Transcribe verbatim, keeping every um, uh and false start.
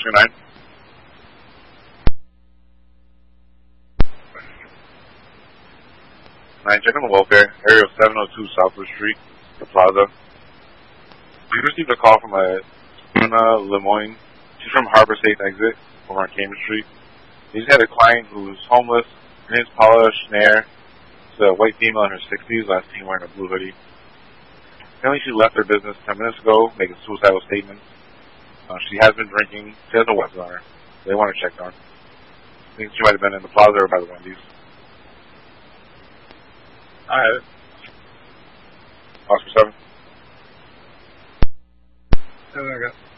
Oscar nine. nine, check on the welfare. Area seven oh two Southwood Street, the plaza. We received a call from a Luna Lemoyne. She's from Harbor State Exit over on Cambridge Street. We just had a client who's homeless. Her name's Paula Schneer. She's a white female in her sixties, last seen wearing a blue hoodie. Apparently she left her business ten minutes ago, making suicidal statements. Uh, she has been drinking. She has no weapon on her. They want to check on her. I think she might have been in the plaza or by the Wendy's. Alright. Oscar seven. Oh, there we go.